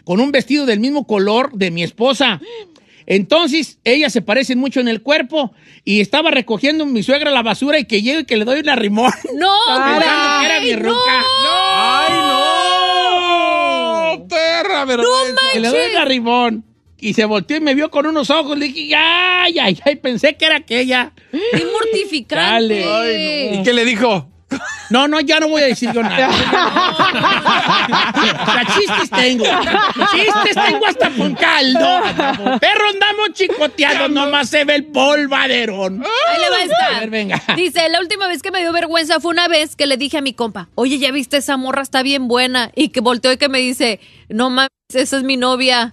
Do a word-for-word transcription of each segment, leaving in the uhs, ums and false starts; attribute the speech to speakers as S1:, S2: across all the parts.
S1: con un vestido del mismo color de mi esposa. Entonces, ellas se parecen mucho en el cuerpo y estaba recogiendo mi suegra la basura y que llego y que le doy una rimón.
S2: ¡No,
S1: pensando que era mi ruca.
S2: ¡No!
S3: ¡Ay, no! ¡Perra,
S2: ¡No
S3: vergüenza!
S1: Que le doy una rimón. Y se volteó y me vio con unos ojos. Le dije, ¡ay, ay, ay! Pensé que era aquella.
S2: ¡Qué mortificante!
S1: Dale.
S3: Ay, no. ¿Y qué le dijo?
S1: No, no, ya no voy a decir yo nada. O sea, chistes tengo. Chistes tengo hasta con caldo. Perro andamos chicoteados, nomás se ve el polvaderón.
S2: Ahí le va a estar.
S1: A ver, venga.
S2: Dice, la última vez que me dio vergüenza fue una vez que le dije a mi compa, oye, ¿ya viste esa morra? Está bien buena. Y que volteó y que me dice, no mames, esa es mi novia.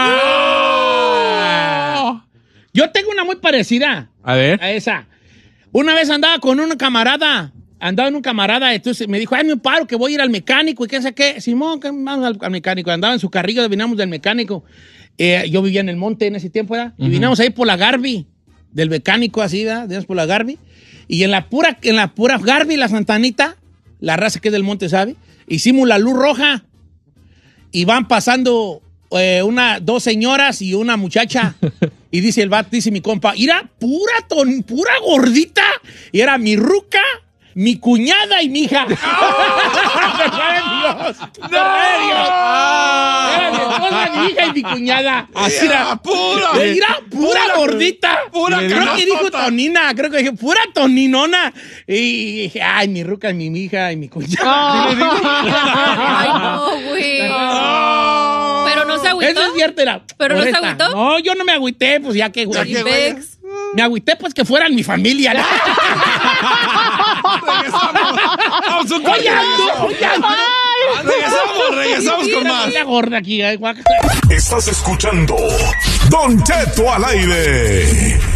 S1: Ah. Yo tengo una muy parecida.
S3: A ver.
S1: A esa. Una vez andaba con una camarada. Andaba en un camarada, entonces me dijo, ay, me paro, que voy a ir al mecánico, y qué sé qué. Simón, que vamos al, al mecánico. Andaba en su carrillo, vinimos del mecánico. Eh, yo vivía en el monte en ese tiempo, ¿verdad? Uh-huh. Y vinimos ahí por la Garby, del mecánico así, ¿verdad? Vinimos por la Garby. Y en la pura, en la pura Garby, la Santanita, la raza que es del monte, ¿sabe? Hicimos la luz roja. Y van pasando eh, una, dos señoras y una muchacha. Y dice el vato, dice mi compa, era pura, ton, pura gordita. Y era mi ruca, mi cuñada y mi hija. ¡No! Dios! ¡No! Dios! Era mi esposa, mi hija y mi cuñada. Así era.
S3: ¡Pura!
S1: Era pura gordita.
S3: Pura
S1: creo que dijo Tonina. Creo que dije, pura Toninona. Y dije, ay, mi ruca y mi hija y mi cuñada.
S2: Ay, no, güey. Pero no se agüitó.
S1: Eso es cierto, era.
S2: Pero no se agüitó.
S1: No, yo no me agüité, pues ya que, güey. Me agüité, pues que fueran mi familia. ¿No?
S3: Regresamos. Vamos un
S1: Oye, ando, oye, ando.
S3: Regresamos, regresamos con más.
S1: La gorda aquí, ay, guaca.
S4: Estás escuchando Don Cheto al aire.